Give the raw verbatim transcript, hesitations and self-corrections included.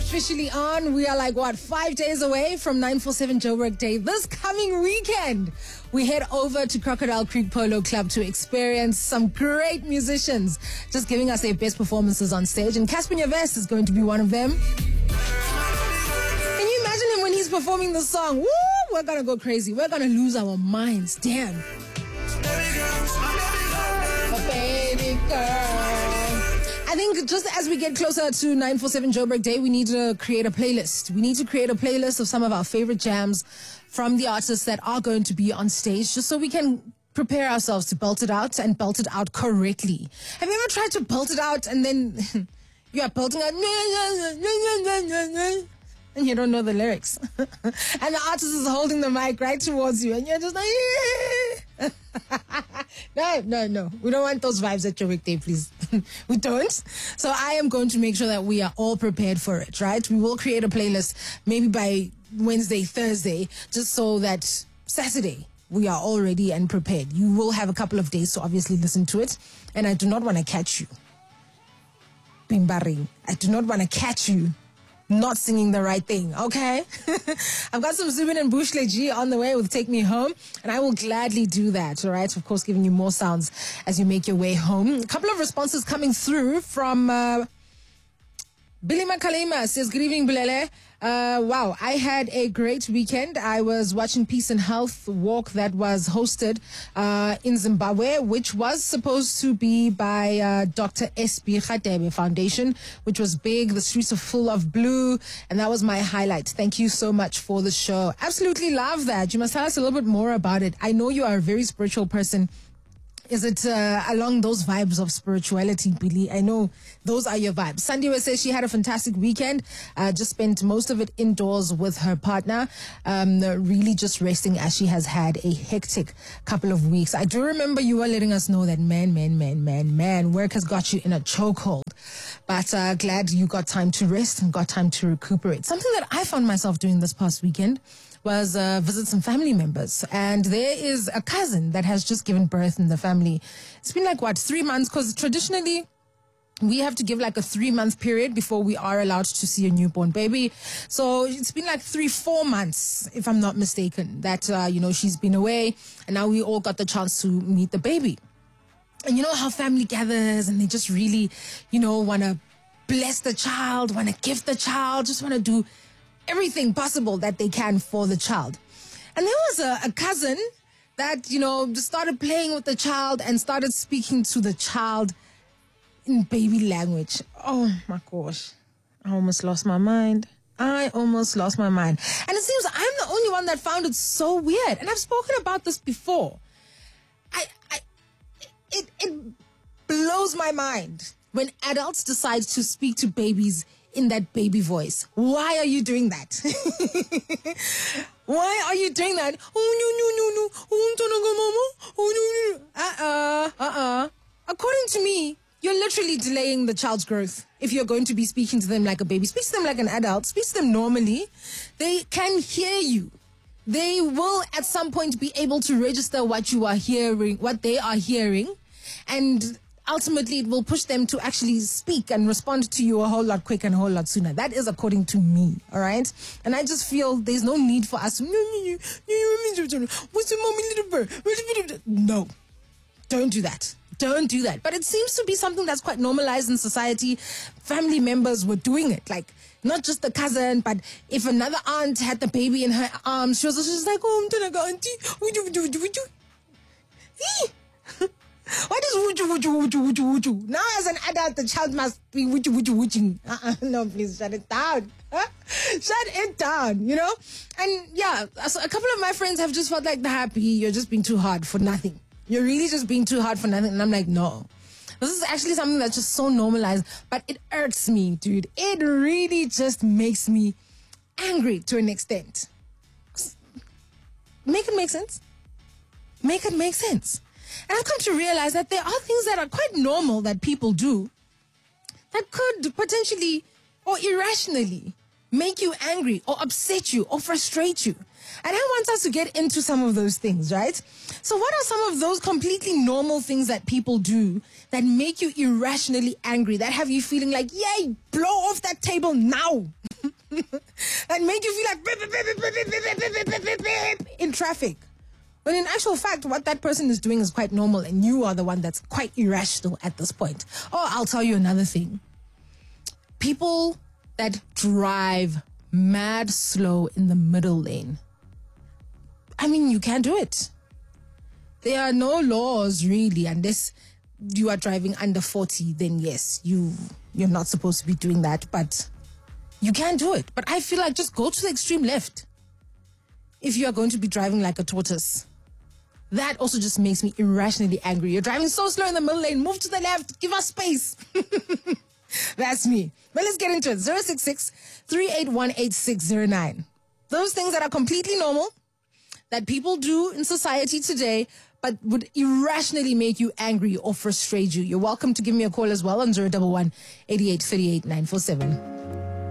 officially on. We are like, what, five days away from nine four seven Joburg Day. This coming weekend, we head over to Crocodile Creek Polo Club to experience some great musicians just giving us their best performances on stage. And Casper Nyovest is going to be one of them. Can you imagine him when he's performing the song? Woo! We're going to go crazy. We're going to lose our minds. Damn. A baby girl. I think just as we get closer to nine four seven Joburg Day, we need to create a playlist. We need to create a playlist of some of our favorite jams from the artists that are going to be on stage, just so we can prepare ourselves to belt it out and belt it out correctly. Have you ever tried to belt it out and then you are belting out and you don't know the lyrics? And the artist is holding the mic right towards you and you're just like, no, no, no. We don't want those vibes at Joburg Day, please. We don't. So I am going to make sure that we are all prepared for it, right? We will create a playlist maybe by Wednesday, Thursday, just so that Saturday we are all ready and prepared. You will have a couple of days to obviously listen to it. And I do not want to catch you bimbaring. I do not want to catch you not singing the right thing, okay? I've got some Zubin and Bushle G on the way with Take Me Home, and I will gladly do that, all right? Of course, giving you more sounds as you make your way home. A couple of responses coming through from uh, Billy Makalima says, good evening, Bulele. Uh, wow, I had a great weekend. I was watching Peace and Health Walk that was hosted uh, in Zimbabwe, which was supposed to be by uh, Doctor S B Radebe Foundation, which was big. The streets are full of blue, and that was my highlight. Thank you so much for the show. Absolutely love that. You must tell us a little bit more about it. I know you are a very spiritual person. Is it uh, along those vibes of spirituality, Billy? I know those are your vibes. Sandiwa says she had a fantastic weekend. Uh, just spent most of it indoors with her partner. Um, really just resting as she has had a hectic couple of weeks. I do remember you were letting us know that man, man, man, man, man, work has got you in a chokehold. But uh, glad you got time to rest and got time to recuperate. Something that I found myself doing this past weekend was uh, visit some family members. And there is a cousin that has just given birth in the family. It's been like, what, three months? Because traditionally, we have to give like a three-month period before we are allowed to see a newborn baby. So it's been like three, four months, if I'm not mistaken, that, uh, you know, she's been away. And now we all got the chance to meet the baby. And you know how family gathers and they just really, you know, want to bless the child, want to gift the child, just want to do everything possible that they can for the child. And there was a, a cousin that, you know, just started playing with the child and started speaking to the child in baby language. Oh my gosh. I almost lost my mind. I almost lost my mind. And it seems I'm the only one that found it so weird. And I've spoken about this before. I, I, it, it blows my mind when adults decide to speak to babies in that baby voice. Why are you doing that? Why are you doing that? Oh, no, no, no, no. Uh-uh, uh-uh. According to me, you're literally delaying the child's growth if you're going to be speaking to them like a baby. Speak to them like an adult. Speak to them normally. They can hear you. They will at some point be able to register what you are hearing, what they are hearing, and ultimately, it will push them to actually speak and respond to you a whole lot quicker and a whole lot sooner. That is according to me, all right? And I just feel there's no need for us to... No, don't do that. Don't do that. But it seems to be something that's quite normalized in society. Family members were doing it, like not just the cousin, but if another aunt had the baby in her arms, she was just like, oh, auntie, what is wuju, wuju, wuju, wuju, wuju? Now as an adult, the child must be wuju, wuju, wuju. Uh-uh, no, please, shut it down. Huh? Shut it down, you know? And yeah, so a couple of my friends have just felt like, happy, you're just being too hard for nothing. You're really just being too hard for nothing. And I'm like, no. This is actually something that's just so normalized, but it irks me, dude. It really just makes me angry to an extent. Make it make sense. Make it make sense. And I've come to realize that there are things that are quite normal that people do that could potentially or irrationally make you angry or upset you or frustrate you. And I want us to get into some of those things, right? So what are some of those completely normal things that people do that make you irrationally angry, that have you feeling like, yay, blow off that table now? that make you feel like beep, beep, beep, beep, beep, beep, beep, beep, beep, beep, beep, in traffic. When in actual fact, what that person is doing is quite normal and you are the one that's quite irrational at this point. Oh, I'll tell you another thing. People that drive mad slow in the middle lane. I mean, you can't do it. There are no laws really, unless you are driving under forty, then yes, you, you're not supposed to be doing that, but you can do it. But I feel like just go to the extreme left if you are going to be driving like a tortoise. That also just makes me irrationally angry. You're driving so slow in the middle lane. Move to the left. Give us space. That's me. But let's get into it. zero six six, three eight one, eight six zero nine. Those things that are completely normal, that people do in society today, but would irrationally make you angry or frustrate you. You're welcome to give me a call as well on zero one one, eight eight three eight, nine four seven.